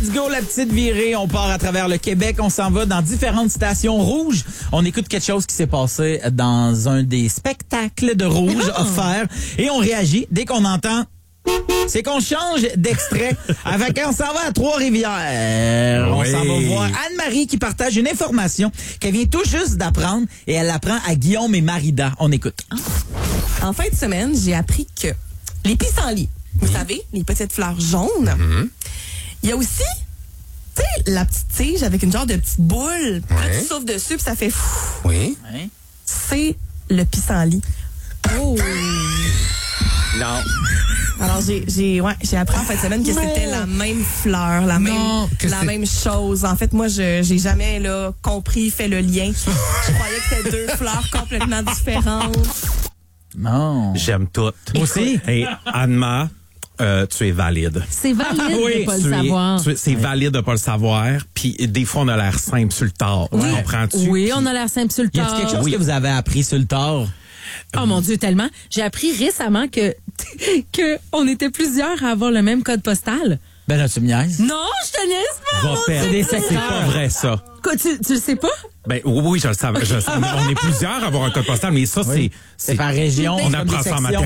Let's go, la petite virée. On part à travers le Québec. On s'en va dans différentes stations rouges. On écoute quelque chose qui s'est passé dans un des spectacles de rouge offerts. Et on réagit dès qu'on entend... C'est qu'on change d'extrait. Avec on s'en va à Trois-Rivières. On s'en va voir Anne-Marie qui partage une information qu'elle vient tout juste d'apprendre et elle l'apprend à Guillaume et Marida. On écoute. En fin de semaine, j'ai appris que les pissenlits, vous savez, les petites fleurs jaunes, il y a aussi, tu sais, la petite tige avec une genre de petite boule. Là, tu souffles dessus puis ça fait fou. Oui. C'est le pissenlit. Oh! Non. Alors, j'ai appris en fin de semaine que c'était la même fleur, la même chose. En fait, moi, j'ai jamais fait le lien. Je croyais que c'était deux fleurs complètement différentes. Non. J'aime tout. Moi aussi. Et Anne-Ma, tu es valide. C'est valide de pas le savoir. C'est valide de pas le savoir. Puis des fois, on a l'air simple sur le tard. Comprends-tu? Oui, on a l'air simple sur le Y a tard. quelque chose que vous avez appris sur le tard? Oh mon Dieu, tellement. J'ai appris récemment que on était plusieurs à avoir le même code postal. Ben là, tu me niaises. Non, je te niaise pas. Va perdre. C'est pas vrai, ça. Quoi, tu le sais pas? Ben oui, je le savais. On est plusieurs à avoir un code postal, mais ça, c'est par région. On apprend ça en maternelle.